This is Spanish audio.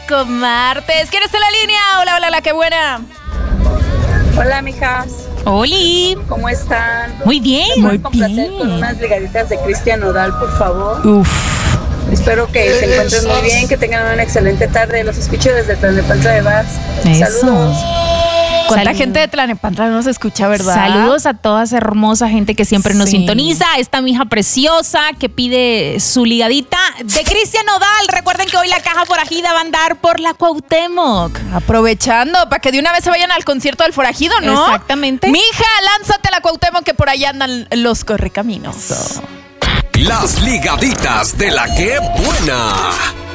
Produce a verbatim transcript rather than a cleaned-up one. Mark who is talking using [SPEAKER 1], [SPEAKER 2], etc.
[SPEAKER 1] rico martes. ¿Quién está en la línea? Hola, hola, hola, qué buena.
[SPEAKER 2] Hola, mijas.
[SPEAKER 1] Oli.
[SPEAKER 2] ¿Cómo están?
[SPEAKER 1] Muy bien.
[SPEAKER 2] Muy bien. Con unas ligaditas de Cristian Nodal, por favor.
[SPEAKER 1] Uf.
[SPEAKER 2] Espero que se encuentren muy bien, que tengan una excelente tarde. Los escucho desde Tlalnepantla de Vaz. Saludos.
[SPEAKER 1] ¿Cuánta
[SPEAKER 3] Salud.
[SPEAKER 1] gente de Tlalnepantla nos escucha, verdad?
[SPEAKER 3] Saludos a toda esa hermosa gente que siempre nos
[SPEAKER 1] Sí.
[SPEAKER 3] sintoniza. Esta mija preciosa que pide su ligadita de Cristian Nodal. Recuerden que hoy la caja forajida va a andar por la Cuauhtémoc.
[SPEAKER 1] Aprovechando para que de una vez se vayan al concierto del forajido, ¿no?
[SPEAKER 3] Exactamente.
[SPEAKER 1] Mija, lánzate a la Cuauhtémoc que por allá andan los correcaminos.
[SPEAKER 4] Las ligaditas de la que buena.